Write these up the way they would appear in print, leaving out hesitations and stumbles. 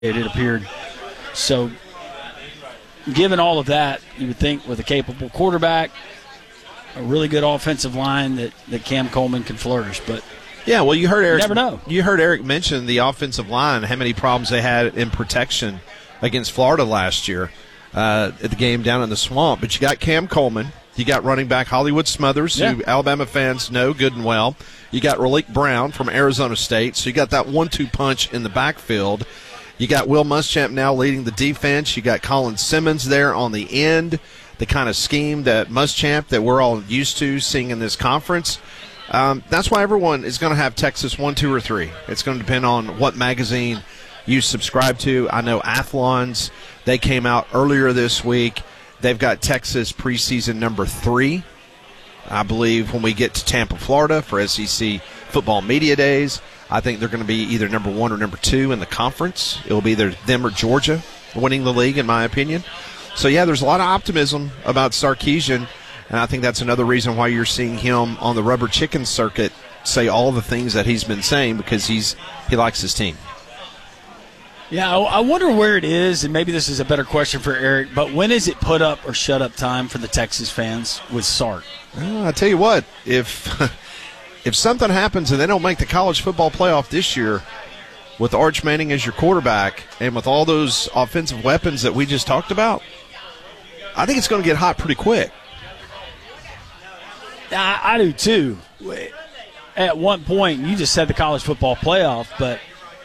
it appeared. So, given all of that, you would think with a capable quarterback, a really good offensive line, that Cam Coleman can flourish. But yeah, well, you heard Eric. Never know. You heard Eric mention the offensive line, how many problems they had in protection against Florida last year at the game down in the swamp. But you got Cam Coleman. You got running back Hollywood Smothers, who Alabama fans know good and well. You got Raleek Brown from Arizona State. So you got that 1-2 punch in the backfield. You got Will Muschamp now leading the defense. You got Colin Simmons there on the end, the kind of scheme that Muschamp that we're all used to seeing in this conference. That's why everyone is going to have Texas 1, 2, or 3. It's going to depend on what magazine you subscribe to. I know Athlon's, they came out earlier this week. They've got Texas preseason number 3. I believe when we get to Tampa, Florida for SEC Football Media Days, I think they're going to be either number 1 or number 2 in the conference. It will be either them or Georgia winning the league, in my opinion. So, yeah, there's a lot of optimism about Sarkisian, and I think that's another reason why you're seeing him on the rubber chicken circuit say all the things that he's been saying, because he likes his team. Yeah, I wonder where it is, and maybe this is a better question for Eric, but when is it put up or shut up time for the Texas fans with Sark? Well, I tell you what, if something happens and they don't make the college football playoff this year with Arch Manning as your quarterback and with all those offensive weapons that we just talked about, I think it's going to get hot pretty quick. I do too. At one point, you just said the college football playoff, but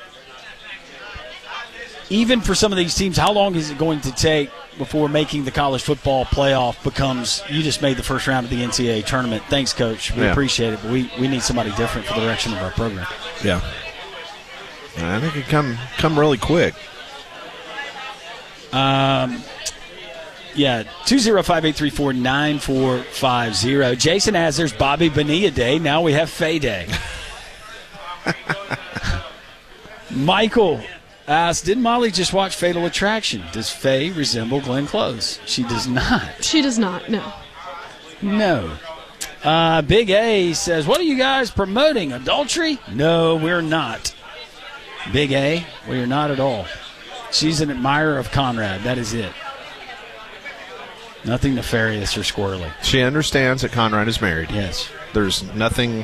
even for some of these teams, how long is it going to take before making the college football playoff becomes, you just made the first round of the NCAA tournament? Thanks, Coach. We appreciate it, but we need somebody different for the direction of our program. Yeah. I think it come really quick. Yeah, 205-834-9450. Jason asks, there's Bobby Bonilla Day. Now we have Faye Day. Michael asks, didn't Molly just watch Fatal Attraction? Does Faye resemble Glenn Close? She does not. She does not, no. No. Big A says, what are you guys promoting? Adultery? No, we're not. Big A, we are not at all. She's an admirer of Conrad. That is it. Nothing nefarious or squirrely. She understands that Conrad is married. Yes. There's nothing,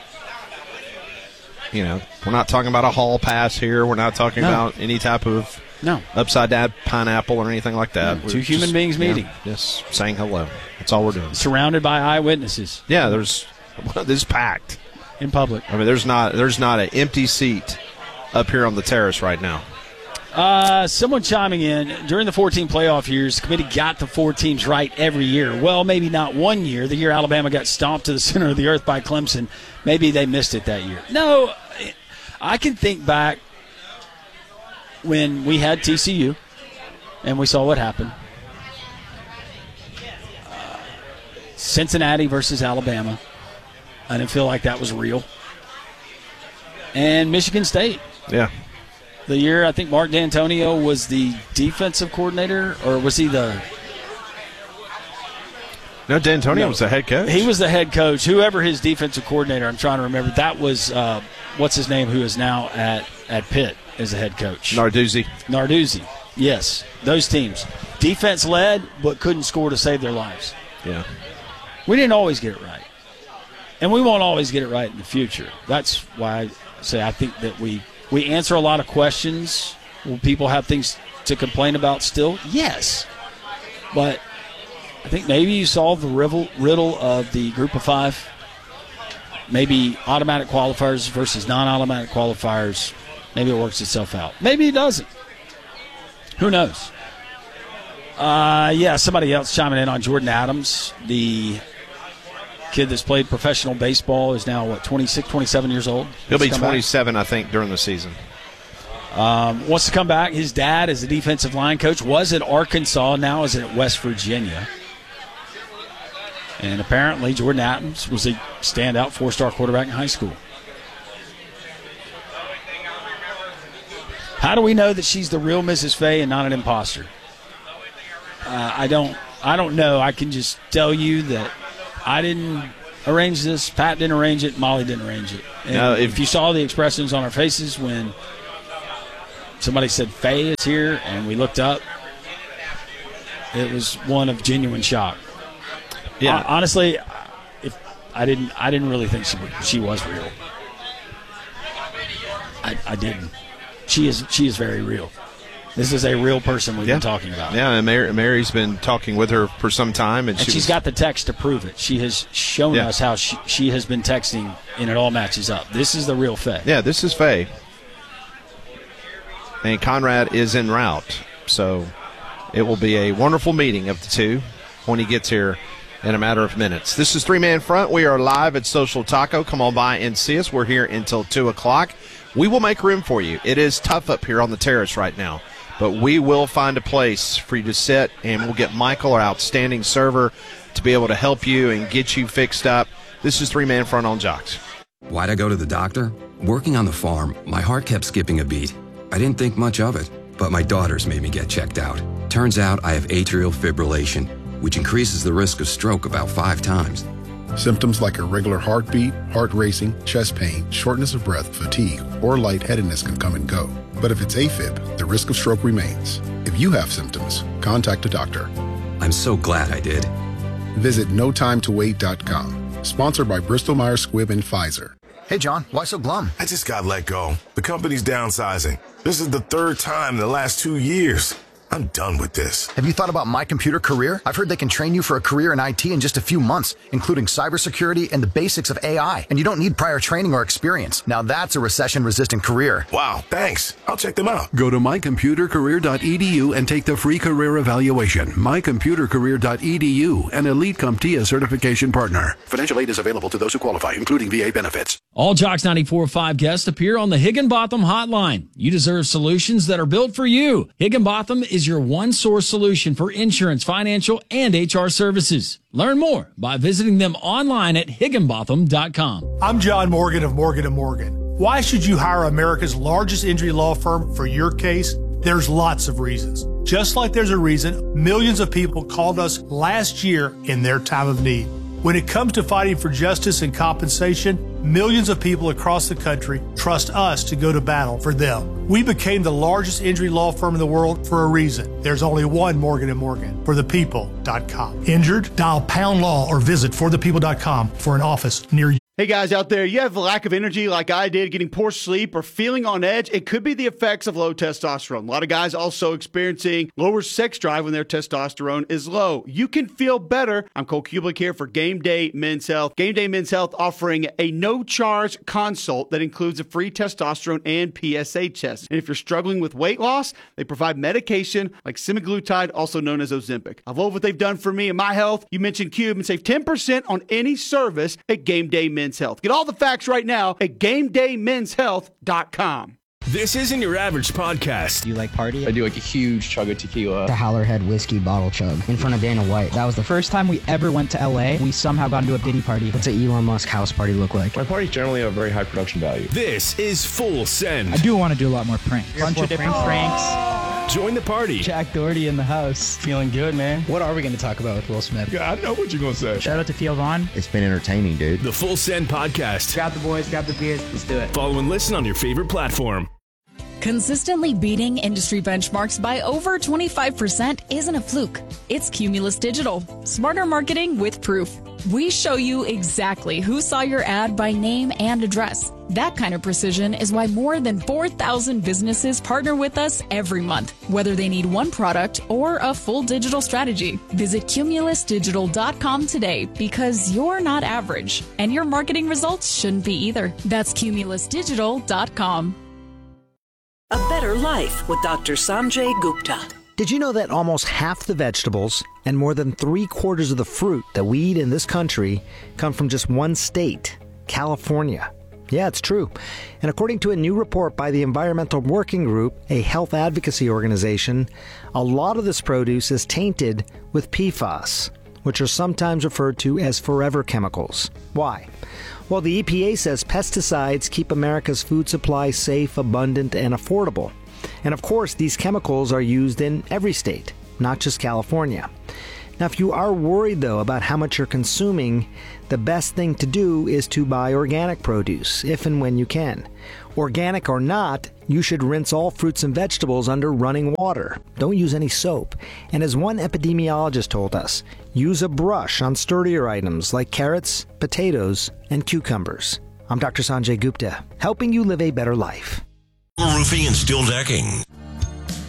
we're not talking about a hall pass here. We're not talking about any type of upside-down pineapple or anything like that. No, two human beings meeting. Just saying hello. That's all we're doing. Surrounded by eyewitnesses. Yeah, this is packed. In public. I mean, there's not an empty seat up here on the terrace right now. Someone chiming in, during the 14 playoff years, the committee got the 4 teams right every year. Well, maybe not one year. The year Alabama got stomped to the center of the earth by Clemson, maybe they missed it that year. No, I can think back when we had TCU and we saw what happened. Cincinnati versus Alabama. I didn't feel like that was real. And Michigan State. Yeah. The year I think Mark D'Antonio was the defensive coordinator, or was he the? No, D'Antonio was the head coach. He was the head coach. Whoever his defensive coordinator, I'm trying to remember. That was what's his name, who is now at Pitt as the head coach. Narduzzi. Yes, those teams, defense led, but couldn't score to save their lives. Yeah, we didn't always get it right, and we won't always get it right in the future. That's why I say I think that we answer a lot of questions. Will people have things to complain about still? Yes. But I think maybe you solve the riddle of the group of 5. Maybe automatic qualifiers versus non-automatic qualifiers. Maybe it works itself out. Maybe it doesn't. Who knows? Somebody else chiming in on Jordan Adams, the kid that's played professional baseball, is now, 26, 27 years old? He'll be 27, I think, during the season. Wants to come back. His dad is a defensive line coach, was at Arkansas, now is at West Virginia. And apparently Jordan Adams was a standout 4-star quarterback in high school. How do we know that she's the real Mrs. Faye and not an imposter? I don't know. I can just tell you that I didn't arrange this. Pat didn't arrange it. Molly didn't arrange it. And if you saw the expressions on our faces when somebody said Faye is here, and we looked up. It was one of genuine shock. Yeah. Honestly, if I didn't really think she was real. I didn't. She is very real. This is a real person we've been talking about. Yeah, and Mary's been talking with her for some time. And she's got the text to prove it. She has shown us how she has been texting, and it all matches up. This is the real Faye. Yeah, this is Faye. And Conrad is en route. So it will be a wonderful meeting of the two when he gets here in a matter of minutes. This is Three Man Front. We are live at Social Taco. Come on by and see us. We're here until 2 o'clock. We will make room for you. It is tough up here on the terrace right now, but we will find a place for you to sit, and we'll get Michael, our outstanding server, to be able to help you and get you fixed up. This is Three Man Front on Jocks. Why'd I go to the doctor? Working on the farm, my heart kept skipping a beat. I didn't think much of it, but my daughters made me get checked out. Turns out I have atrial fibrillation, which increases the risk of stroke about 5 times. Symptoms like irregular heartbeat, heart racing, chest pain, shortness of breath, fatigue, or lightheadedness can come and go. But if it's AFib, the risk of stroke remains. If you have symptoms, contact a doctor. I'm so glad I did. Visit notimetowait.com. Sponsored by Bristol-Myers Squibb and Pfizer. Hey, John, why so glum? I just got let go. The company's downsizing. This is the 3rd time in the last 2 years. I'm done with this. Have you thought about My Computer Career? I've heard they can train you for a career in IT in just a few months, including cybersecurity and the basics of AI. And you don't need prior training or experience. Now that's a recession-resistant career. Wow, thanks. I'll check them out. Go to mycomputercareer.edu and take the free career evaluation. mycomputercareer.edu, an Elite CompTIA certification partner. Financial aid is available to those who qualify, including VA benefits. All Jocks 94.5 guests appear on the Higginbotham Hotline. You deserve solutions that are built for you. Higginbotham is your one-source solution for insurance, financial, and HR services. Learn more by visiting them online at higginbotham.com. I'm John Morgan of Morgan & Morgan. Why should you hire America's largest injury law firm for your case? There's lots of reasons. Just like there's a reason millions of people called us last year in their time of need. When it comes to fighting for justice and compensation, millions of people across the country trust us to go to battle for them. We became the largest injury law firm in the world for a reason. There's only one Morgan & Morgan, forthepeople.com. Injured? Dial #law or visit forthepeople.com for an office near you. Hey guys out there, you have a lack of energy like I did, getting poor sleep or feeling on edge. It could be the effects of low testosterone. A lot of guys also experiencing lower sex drive when their testosterone is low. You can feel better. I'm Cole Kublik here for Game Day Men's Health. Game Day Men's Health offering a no-charge consult that includes a free testosterone and PSA test. And if you're struggling with weight loss, they provide medication like semaglutide, also known as Ozempic. I love what they've done for me and my health. You mentioned Cube and save 10% on any service at Game Day Men's Health. Get all the facts right now at GameDayMen'sHealth.com. This isn't your average podcast. Do you like party? I do like a huge chug of tequila. The Howlerhead whiskey bottle chug in front of Dana White. That was the first time we ever went to LA. We somehow got into a Diddy party. What's an Elon Musk house party look like? My parties generally have very high production value. This is Full Send. I do want to do a lot more pranks. A bunch of different pranks. Join the party. Jack Doherty in the house. Feeling good, man. What are we going to talk about with Will Smith? Yeah, I know what you're going to say. Shout out to Theo Vaughn. It's been entertaining, dude. The Full Send Podcast. Grab the boys, grab the beers. Let's do it. Follow and listen on your favorite platform. Consistently beating industry benchmarks by over 25% isn't a fluke. It's Cumulus Digital. Smarter marketing with proof. We show you exactly who saw your ad by name and address. That kind of precision is why more than 4,000 businesses partner with us every month, whether they need one product or a full digital strategy. Visit cumulusdigital.com today because you're not average, and your marketing results shouldn't be either. That's cumulusdigital.com. A Better Life with Dr. Sanjay Gupta. Did you know that almost half the vegetables and more than 3/4 of the fruit that we eat in this country come from just one state, California? Yeah, it's true. And according to a new report by the Environmental Working Group, a health advocacy organization, a lot of this produce is tainted with PFAS, which are sometimes referred to as forever chemicals. Why? Well, the EPA says pesticides keep America's food supply safe, abundant, and affordable. And of course, these chemicals are used in every state, not just California. Now, if you are worried, though, about how much you're consuming, the best thing to do is to buy organic produce, if and when you can. Organic or not, You should rinse all fruits and vegetables under running water. Don't use any soap. And as one epidemiologist told us, use a brush on sturdier items like carrots, potatoes, and cucumbers. I'm Dr. Sanjay Gupta, helping you live a better life. Roofing and steel decking.